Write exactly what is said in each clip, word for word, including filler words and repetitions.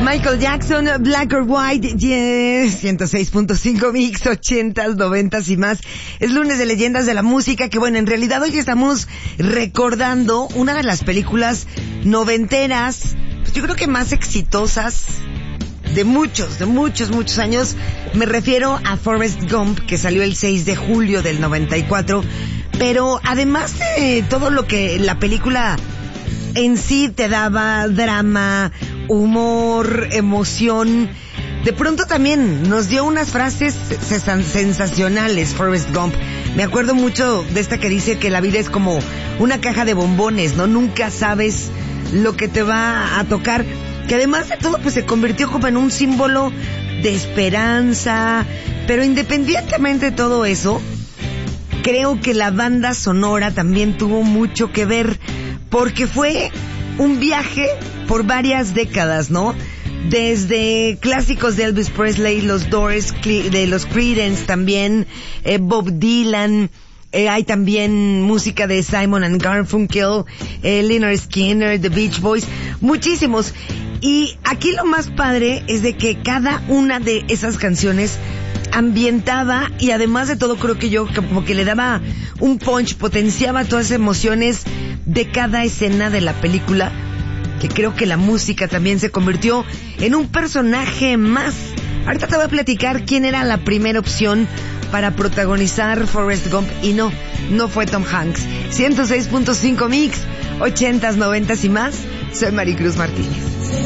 Michael Jackson, Black or White, yes, ciento seis punto cinco Mix, ochentas, noventas y más. Es lunes de leyendas de la música, que bueno, en realidad hoy estamos recordando una de las películas noventeras, pues yo creo que más exitosas de muchos, de muchos, muchos años. Me refiero a Forrest Gump, que salió el seis de julio del noventa y cuatro, pero además de todo lo que la película en sí te daba, drama, humor, emoción, de pronto también nos dio unas frases sensacionales, Forrest Gump. Me acuerdo mucho de esta que dice que la vida es como una caja de bombones, ¿no? Nunca sabes lo que te va a tocar, que además de todo pues se convirtió como en un símbolo de esperanza. Pero independientemente de todo eso, creo que la banda sonora también tuvo mucho que ver, porque fue un viaje por varias décadas, ¿no? Desde clásicos de Elvis Presley, los Doors, de los Creedence también, eh, Bob Dylan, eh, hay también música de Simon and Garfunkel, eh, Lynyrd Skynyrd, The Beach Boys, muchísimos. Y aquí lo más padre es de que cada una de esas canciones ambientaba, y además de todo creo que yo como que le daba un punch, potenciaba todas esas emociones de cada escena de la película, que creo que la música también se convirtió en un personaje más. Ahorita te voy a platicar quién era la primera opción para protagonizar Forrest Gump, y no, no fue Tom Hanks. ciento seis punto cinco Mix, ochentas, noventas y más. Soy Maricruz Martínez.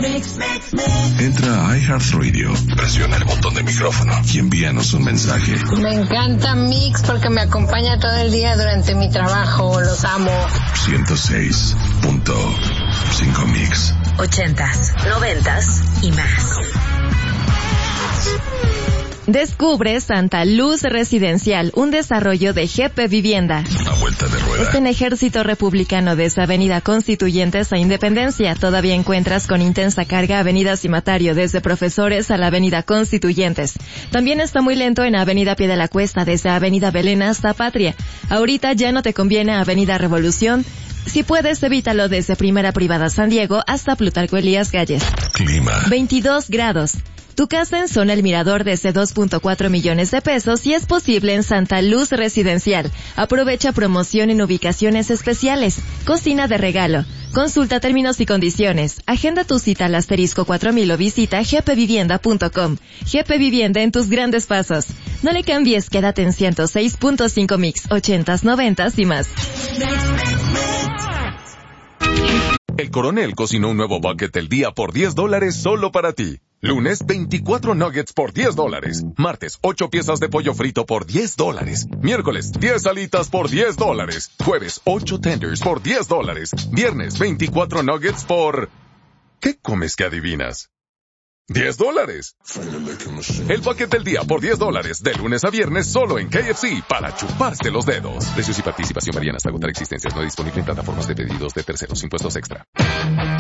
Entra a iHeartRadio, presiona el botón de micrófono y envíanos un mensaje. Me encanta Mix porque me acompaña todo el día durante mi trabajo. Los amo. ciento seis punto cinco Mix. Ochentas, noventas y más. Descubre Santa Luz Residencial, un desarrollo de G P Vivienda. A vuelta de rueda. Está en Ejército Republicano desde Avenida Constituyentes a Independencia. Todavía encuentras con intensa carga Avenida Cimatario desde Profesores a la Avenida Constituyentes. También está muy lento en Avenida Pie de la Cuesta desde Avenida Belén hasta Patria. Ahorita ya no te conviene Avenida Revolución. Si puedes, evítalo desde Primera Privada San Diego hasta Plutarco Elías Galles. Clima. veintidós grados. Tu casa en Zona El Mirador desde dos punto cuatro millones de pesos y es posible en Santa Luz Residencial. Aprovecha promoción en ubicaciones especiales. Cocina de regalo. Consulta términos y condiciones. Agenda tu cita al asterisco cuatro mil o visita g p vivienda punto com. G P Vivienda en tus grandes pasos. No le cambies, quédate en ciento seis punto cinco Mix, ochentas, noventas y más. El Coronel cocinó un nuevo bucket del día por diez dólares solo para ti. Lunes, veinticuatro nuggets por diez dólares. Martes, ocho piezas de pollo frito por diez dólares. Miércoles, diez alitas por diez dólares. Jueves, ocho tenders por diez dólares. Viernes, veinticuatro nuggets por... ¿Qué comes que adivinas? diez dólares. El bucket del día por diez dólares, de lunes a viernes solo en K F C, para chuparse los dedos. Precios y participación varían hasta agotar existencias. No disponible en plataformas de pedidos de terceros. Impuestos extra.